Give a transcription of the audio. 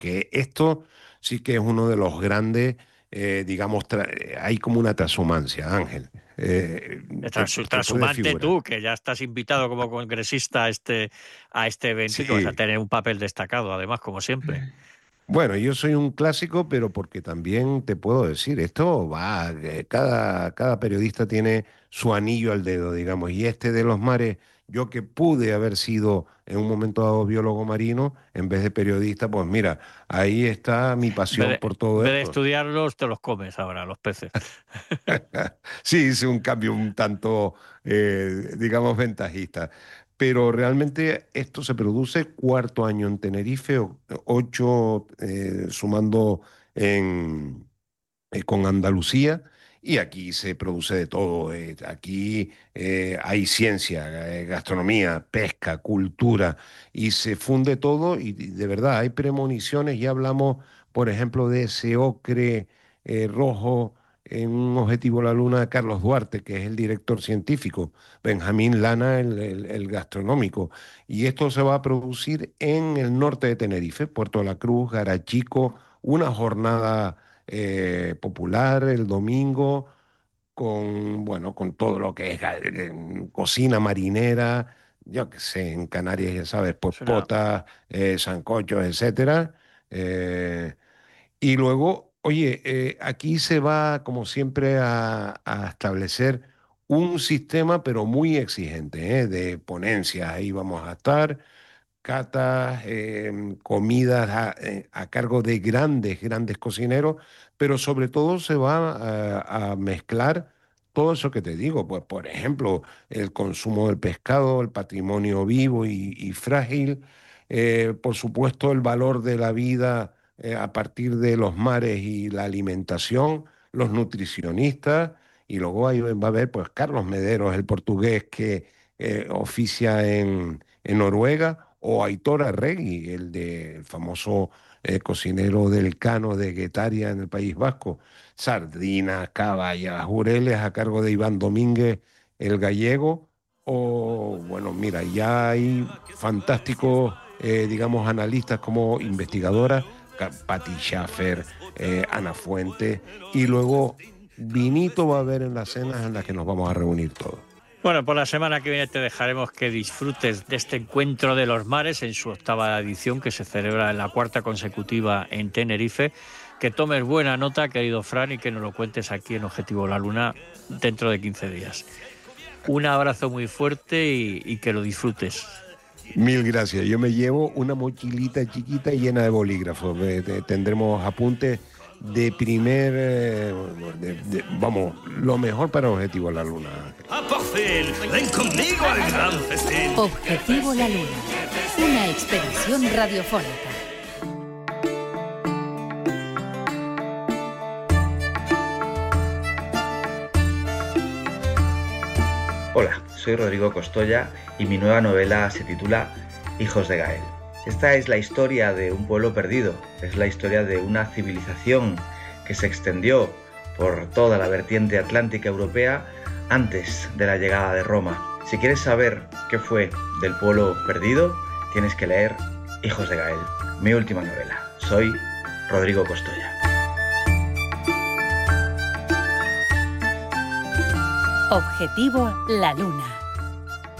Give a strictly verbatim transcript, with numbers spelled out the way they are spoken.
que esto sí que es uno de los grandes, eh, digamos, tra- hay como una trashumancia, Ángel. Eh, te, Tras- te puedes Trashumante figurar. tú, que ya estás invitado como congresista a este, a este evento y que vas a Sí. tener un papel destacado, además, como siempre. Bueno, yo soy un clásico, pero porque también te puedo decir, esto va, eh, cada, cada periodista tiene su anillo al dedo, digamos, y este de los mares, yo que pude haber sido en un momento dado biólogo marino, en vez de periodista, pues mira, ahí está mi En vez pasión de, por todo en vez de esto. estudiarlos, te los comes ahora, los peces. Sí, hice un cambio un tanto, eh, digamos, ventajista. Pero realmente esto se produce cuarto año en Tenerife, o- ocho eh, sumando en, eh, con Andalucía, y aquí se produce de todo. Eh, aquí eh, hay ciencia, eh, gastronomía, pesca, cultura, y se funde todo, y de verdad hay premoniciones. Ya hablamos, por ejemplo, de ese ocre eh, rojo en un objetivo a la Luna de Carlos Duarte, que es el director científico, Benjamín Lana, el, el- el gastronómico. Y esto se va a producir en el norte de Tenerife, Puerto de la Cruz, Garachico, una jornada eh, popular el domingo con, bueno, con todo lo que es eh, cocina marinera, yo qué sé, en Canarias ya sabes, pues Suena, potas, eh, sancochos, etcétera. Eh, y luego, oye, eh, aquí se va, como siempre, a, a establecer un sistema, pero muy exigente, ¿eh? De ponencias. Ahí vamos a estar catas, em, comidas a, eh, a cargo de grandes, grandes cocineros, pero sobre todo se va a, a mezclar todo eso que te digo, pues por ejemplo, el consumo del pescado, el patrimonio vivo y, y frágil, eh, por supuesto el valor de la vida eh, a partir de los mares y la alimentación, los nutricionistas, y luego ahí va a haber pues Carlos Mederos, el portugués que eh, oficia en en Noruega, o Aitor Arregui, el de el famoso eh, cocinero del Cano de Guetaria en el País Vasco. Sardinas, caballas, jureles a cargo de Iván Domínguez, el gallego. O, bueno, mira, ya hay fantásticos, eh, digamos, analistas como investigadoras, Ca- Patti Schaffer, eh, Ana Fuentes, y luego vinito va a haber en las cenas en las que nos vamos a reunir todos. Bueno, por la semana que viene te dejaremos que disfrutes de este encuentro de los mares en su octava edición que se celebra en la cuarta consecutiva en Tenerife. Que tomes buena nota, querido Fran, y que nos lo cuentes aquí en Objetivo La Luna dentro de quince días. Un abrazo muy fuerte y, y que lo disfrutes. Mil gracias. Yo me llevo una mochilita chiquita llena de bolígrafos. Eh, te- Tendremos apuntes de primer, eh, de- de- vamos, lo mejor para Objetivo La Luna, Ángel. ¡Ah, por fin! ¡Ven conmigo al gran festín! Objetivo La Luna. Una expedición radiofónica. Hola, soy Rodrigo Costoya y mi nueva novela se titula Hijos de Gael. Esta es la historia de un pueblo perdido, es la historia de una civilización que se extendió por toda la vertiente atlántica europea antes de la llegada de Roma. Si quieres saber qué fue del pueblo perdido, tienes que leer Hijos de Gael, mi última novela. Soy Rodrigo Costoya. Objetivo La Luna.